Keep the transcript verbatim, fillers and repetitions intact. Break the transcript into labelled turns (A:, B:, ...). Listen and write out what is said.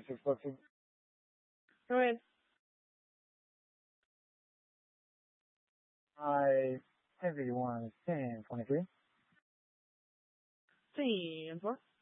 A: six Lexington.
B: Go ahead.
A: I ten fifty-one ten twenty-three.
B: ten four.